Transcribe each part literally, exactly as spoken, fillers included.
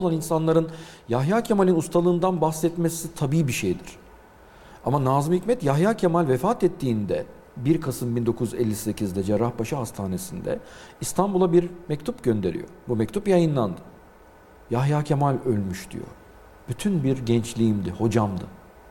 olan insanların Yahya Kemal'in ustalığından bahsetmesi tabii bir şeydir. Ama Nazım Hikmet Yahya Kemal vefat ettiğinde bir Kasım bin dokuz yüz elli sekiz'de Cerrahpaşa Hastanesi'nde İstanbul'a bir mektup gönderiyor. Bu mektup yayınlandı. Yahya Kemal ölmüş diyor. Bütün bir gençliğimdi, hocamdı.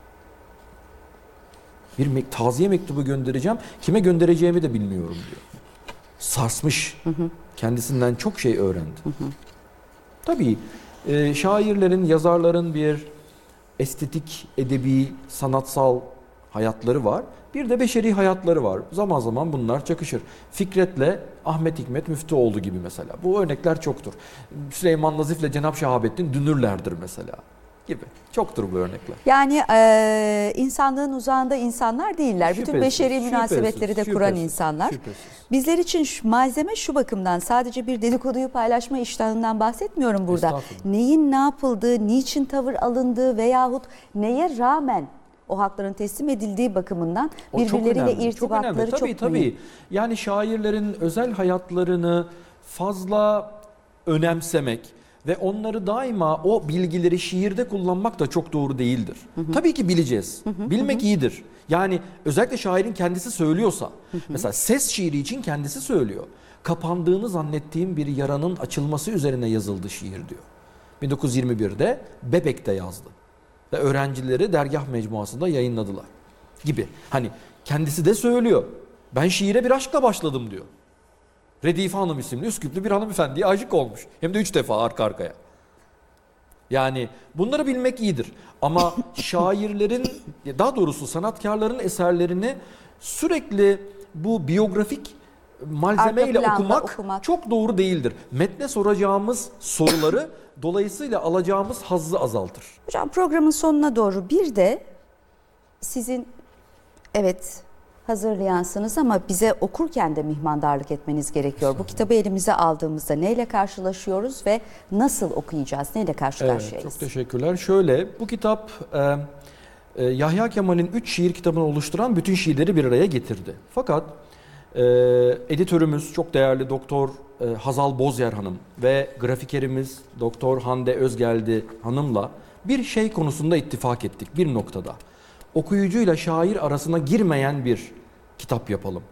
Bir me- taziye mektubu göndereceğim. Kime göndereceğimi de bilmiyorum diyor. Sarsmış. Hı hı. Kendisinden çok şey öğrendi. Hı hı. Tabii e, şairlerin, yazarların bir estetik, edebi, sanatsal hayatları var. Bir de beşeri hayatları var. Zaman zaman bunlar çakışır. Fikret'le Ahmet Hikmet Müftüoğlu gibi mesela. Bu örnekler çoktur. Süleyman Nazif'le Cenab Şahabettin dünürlerdir mesela gibi. Çoktur bu örnekler. Yani e, insanlığın uzağında insanlar değiller. Şüphesiz, Bütün beşeri münasebetleri de kuran şüphesiz, insanlar. şüphesiz. Bizler için şu, malzeme şu bakımdan, sadece bir dedikoduyu paylaşma iştahından bahsetmiyorum burada. Neyin ne yapıldığı, niçin tavır alındığı veyahut neye rağmen o hakların teslim edildiği bakımından O birbirleriyle çok irtibatları çok, çok, tabii, çok tabii. mühim. Yani şairlerin özel hayatlarını fazla önemsemek ve onları daima o bilgileri şiirde kullanmak da çok doğru değildir. Hı hı. Tabii ki bileceğiz. Hı hı. Bilmek hı hı. iyidir. Yani özellikle şairin kendisi söylüyorsa, hı hı. mesela ses şiiri için kendisi söylüyor. Kapandığını zannettiğim bir yaranın açılması üzerine yazıldı şiir diyor. bin dokuz yüz yirmi bir'de Bebek'te yazdı. Ve öğrencileri dergah mecmuasında yayınladılar gibi. Hani kendisi de söylüyor. Ben şiire bir aşkla başladım diyor. Redife Hanım isimli Üsküplü bir hanımefendiye aşık olmuş. Hem de üç defa arka arkaya. Yani bunları bilmek iyidir. Ama şairlerin, daha doğrusu sanatkarların eserlerini sürekli bu biyografik malzemeyle okumak, okumak çok doğru değildir. Metne soracağımız soruları dolayısıyla alacağımız hazzı azaltır. Hocam programın sonuna doğru bir de sizin evet hazırlayansınız ama bize okurken de mihmandarlık etmeniz gerekiyor. Bu kitabı elimize aldığımızda neyle karşılaşıyoruz ve nasıl okuyacağız? Neyle karşı evet, karşıyayız? Çok teşekkürler. Şöyle, bu kitap e, e, Yahya Kemal'in üç şiir kitabını oluşturan bütün şiirleri bir araya getirdi. Fakat e, editörümüz çok değerli Doktor e, Hazal Bozyer Hanım ve grafikerimiz Doktor Hande Özgeldi Hanım'la bir şey konusunda ittifak ettik bir noktada. Okuyucuyla şair arasına girmeyen bir kitap yapalım.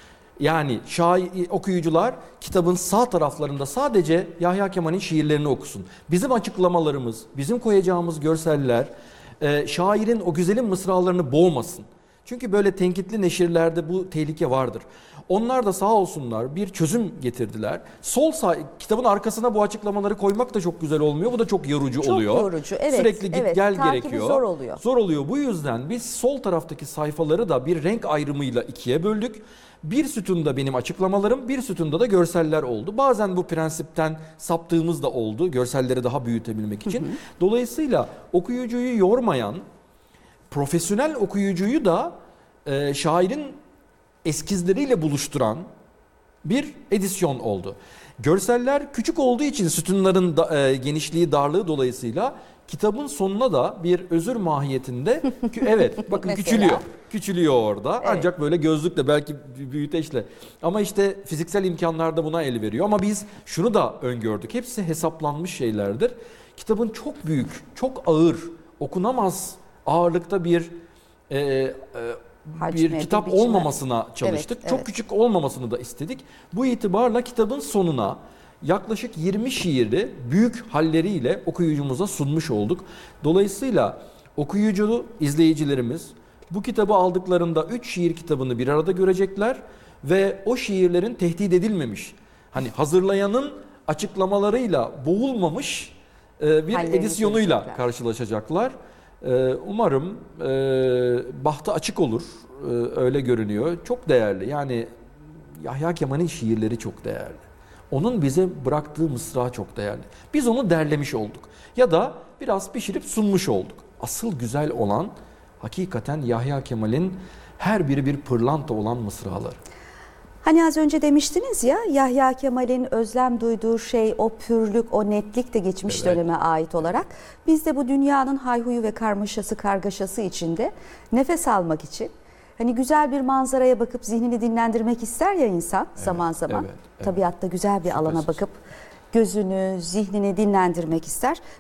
Yani şair, okuyucular kitabın sağ taraflarında sadece Yahya Kemal'in şiirlerini okusun. Bizim açıklamalarımız, bizim koyacağımız görseller e, şairin o güzelim mısralarını boğmasın. Çünkü böyle tenkitli neşirlerde bu tehlike vardır. Onlar da sağ olsunlar bir çözüm getirdiler. Sol sağ, kitabın arkasına bu açıklamaları koymak da çok güzel olmuyor. Bu da çok yorucu çok oluyor. Çok yorucu. Evet. Sürekli git evet, gel takibi gerekiyor. Zor oluyor. Zor oluyor. Bu yüzden biz sol taraftaki sayfaları da bir renk ayrımıyla ikiye böldük. Bir sütunda benim açıklamalarım, bir sütunda da görseller oldu. Bazen bu prensipten saptığımız da oldu. Görselleri daha büyütebilmek için. Hı hı. Dolayısıyla okuyucuyu yormayan, profesyonel okuyucuyu da e, şairin eskizleriyle buluşturan bir edisyon oldu. Görseller küçük olduğu için sütunların da, e, genişliği, darlığı dolayısıyla kitabın sonuna da bir özür mahiyetinde evet bakın küçülüyor. Küçülüyor orada. Evet. Ancak böyle gözlükle belki büyüteçle. Ama işte fiziksel imkanlar da buna el veriyor. Ama biz şunu da öngördük. Hepsi hesaplanmış şeylerdir. Kitabın çok büyük, çok ağır, okunamaz ağırlıkta bir e, e, bir kitap biçime. olmamasına çalıştık. Evet, çok evet. küçük olmamasını da istedik. Bu itibarla kitabın sonuna yaklaşık yirmi şiiri büyük halleriyle okuyucumuza sunmuş olduk. Dolayısıyla okuyucu izleyicilerimiz bu kitabı aldıklarında üç şiir kitabını bir arada görecekler ve o şiirlerin tehdit edilmemiş, hani hazırlayanın açıklamalarıyla boğulmamış bir Hallerini edisyonuyla görecekler. karşılaşacaklar. Umarım bahtı açık olur, öyle görünüyor. Çok değerli, yani Yahya Kemal'in şiirleri çok değerli. Onun bize bıraktığı mısra çok değerli. Biz onu derlemiş olduk ya da biraz pişirip sunmuş olduk. Asıl güzel olan hakikaten Yahya Kemal'in her biri bir pırlanta olan mısraları. Hani az önce demiştiniz ya, Yahya Kemal'in özlem duyduğu şey o pürlük, o netlik de geçmiş evet. döneme ait olarak. Biz de bu dünyanın hayhuyu ve karmaşası, kargaşası içinde nefes almak için, hani güzel bir manzaraya bakıp zihnini dinlendirmek ister ya insan evet, zaman zaman. Evet, evet. Tabiatta güzel bir Süpersiz. alana bakıp gözünü, zihnini dinlendirmek ister.